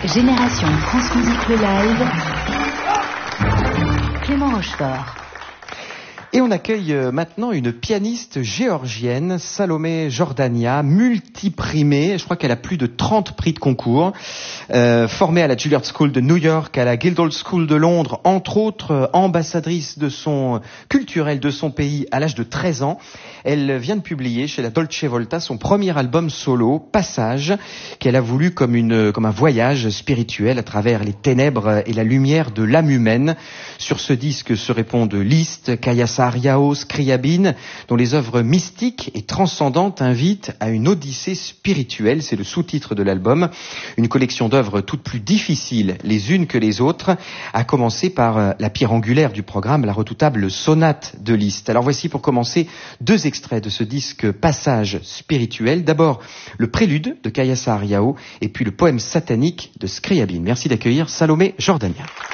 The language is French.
Génération France Musique le live. Clément Rochefort. Et on accueille maintenant une pianiste géorgienne, Salomé Jordania, multiprimée. Je crois qu'elle a plus de 30 prix de concours. Formée à la Juilliard School de New York, à la Guildhall School de Londres, entre autres ambassadrice de son culturelle de son pays à l'âge de 13 ans. Elle vient de publier chez la Dolce Volta son premier album solo, Passage, qu'elle a voulu comme un voyage spirituel à travers les ténèbres et la lumière de l'âme humaine. Sur ce disque se répondent Liszt, Kaya Saariaho, Scriabine, dont les œuvres mystiques et transcendantes invitent à une odyssée spirituelle. C'est le sous-titre de l'album. Une collection d'œuvres toutes plus difficiles les unes que les autres, à commencer par la pierre angulaire du programme, la redoutable sonate de Liszt. Alors voici pour commencer 2 extraits de ce disque Passage spirituel. D'abord le prélude de Kaya Saariaho et puis le poème satanique de Scriabine. Merci d'accueillir Salomé Jordania.